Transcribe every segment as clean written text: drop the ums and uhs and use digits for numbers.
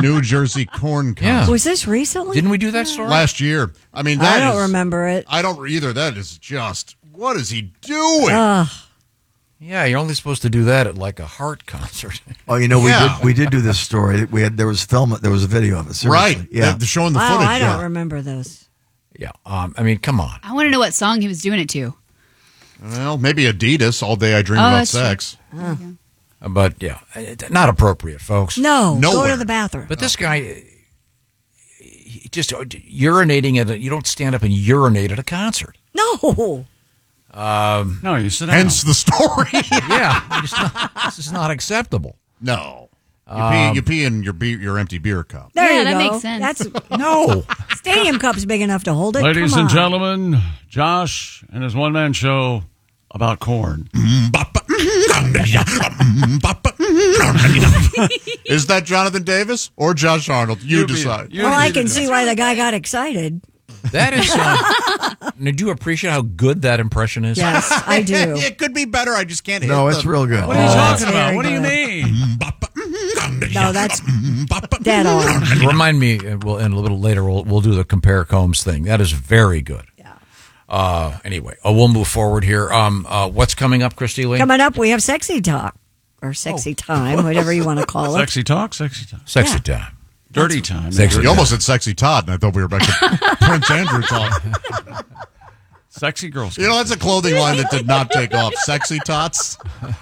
New Jersey corn concert. Yeah. Was this recently? Didn't we do that story? Last year. I mean, I don't remember it. I don't either. That is just, what is he doing? Yeah, you're only supposed to do that at like a Heart concert. Oh, we did do this story. There was a video of it. Seriously. Right. Yeah. They're showing the Wow, footage. I don't remember this. Yeah. I mean, come on. I want to know what song he was doing it to. Well, maybe Adidas, All Day I Dream Oh, About that's true. Sex. But, yeah, not appropriate, folks. No, Nowhere. go to the bathroom. But this guy, he just urinating you don't stand up and urinate at a concert. No. No, you sit down. Hence the story. Yeah. This is not acceptable. No. You pee in your empty beer cup. There Yeah, you that go. makes sense. That's No. stadium cup's big enough to hold it. Ladies Come and on. gentlemen, Josh and his one-man show about corn. Is that Jonathan Davis or Josh Arnold? You decide. Well, I can see why the guy got excited. That is. Do you appreciate how good that impression is? Yes, I do. It could be better. I just can't hit No, the- it's real good. What are you talking about? very What do you good. mean? No, that's dead on. Remind me, and a little later, we'll do the compare Combs thing. That is very good. Yeah. Anyway, we'll move forward here. What's coming up, Christy Lee? Coming up, we have Sexy Talk. Or Sexy Time, whatever you want to call it. Sexy talk, sexy time. Sexy time. Dirty time. You almost said Sexy Todd, and I thought we were back to Prince Andrew talk. Sexy girls. You know, that's a clothing line that did not take off. Sexy Tots.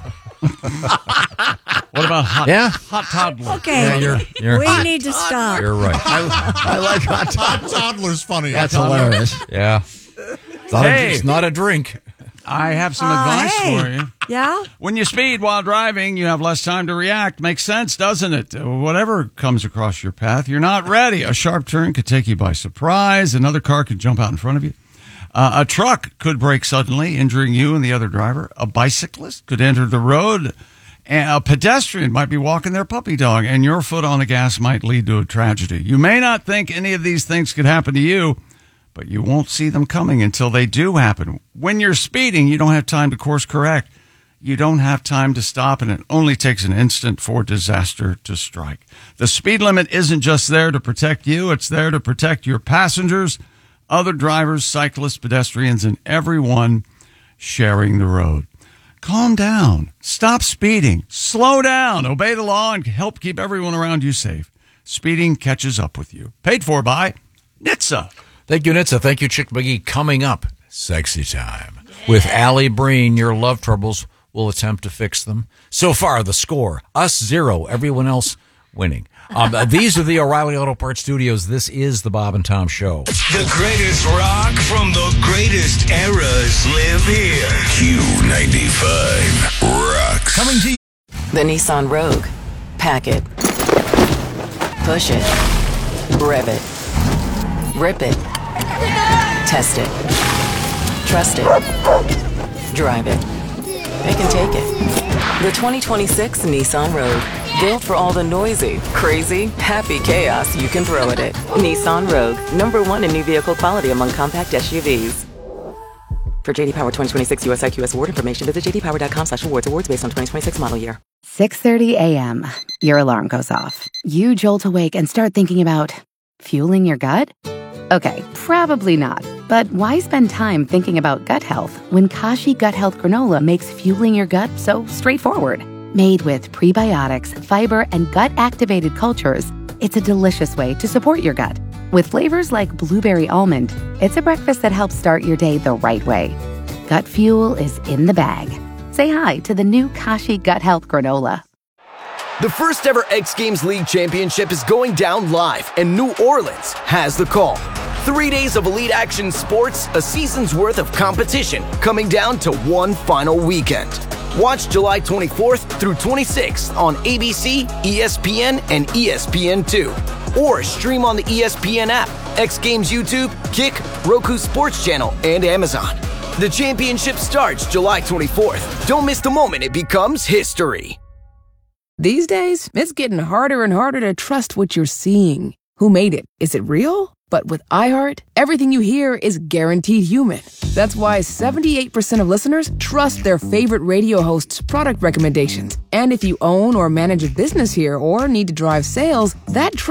What about hot toddler? Okay, you're we need to stop. You're right. I like hot Hot Toddler's funny. That's hilarious. Yeah. It's not a drink. I have some advice hey. for you. Yeah? When you speed while driving, you have less time to react. Makes sense, doesn't it? Whatever comes across your path, you're not ready. A sharp turn could take you by surprise. Another car could jump out in front of you. A truck could brake suddenly, injuring you and the other driver. A bicyclist could enter the road. And a pedestrian might be walking their puppy dog, and your foot on the gas might lead to a tragedy. You may not think any of these things could happen to you, but you won't see them coming until they do happen. When you're speeding, you don't have time to course correct. You don't have time to stop, and it only takes an instant for disaster to strike. The speed limit isn't just there to protect you. It's there to protect your passengers, other drivers, cyclists, pedestrians, and everyone sharing the road. Calm down. Stop speeding. Slow down. Obey the law and help keep everyone around you safe. Speeding catches up with you. Paid for by NHTSA. Thank you, Nitsa. Thank you, Chick McGee. Coming up, Sexy Time. With Allie Breen, your love troubles will attempt to fix them. So far, the score, us 0, everyone else winning. These are the O'Reilly Auto Parts Studios. This is the Bob and Tom Show. The greatest rock from the greatest eras live here. Q95 rocks. Coming to you. The Nissan Rogue. Pack it. Push it. Rev it. Rip it. Test it. Trust it. Drive it. They can take it. The 2026 Nissan Rogue. Built for all the noisy, crazy, happy chaos you can throw at it. Nissan Rogue. #1 in new vehicle quality among compact SUVs. For JD Power 2026 US IQS award information, visit jdpower.com/awards. Awards based on 2026 model year. 6:30 a.m. Your alarm goes off. You jolt awake and start thinking about fueling your gut? Okay, probably not. But why spend time thinking about gut health when Kashi Gut Health Granola makes fueling your gut so straightforward? Made with prebiotics, fiber, and gut-activated cultures, it's a delicious way to support your gut. With flavors like blueberry almond, it's a breakfast that helps start your day the right way. Gut fuel is in the bag. Say hi to the new Kashi Gut Health Granola. The first ever X Games League Championship is going down live, and New Orleans has the call. 3 days of elite action sports, a season's worth of competition, coming down to one final weekend. Watch July 24th through 26th on ABC, ESPN, and ESPN2. Or stream on the ESPN app, X Games YouTube, Kick, Roku Sports Channel, and Amazon. The championship starts July 24th. Don't miss the moment it becomes history. These days, it's getting harder and harder to trust what you're seeing. Who made it? Is it real? But with iHeart, everything you hear is guaranteed human. That's why 78% of listeners trust their favorite radio host's product recommendations. And if you own or manage a business here or need to drive sales, that trust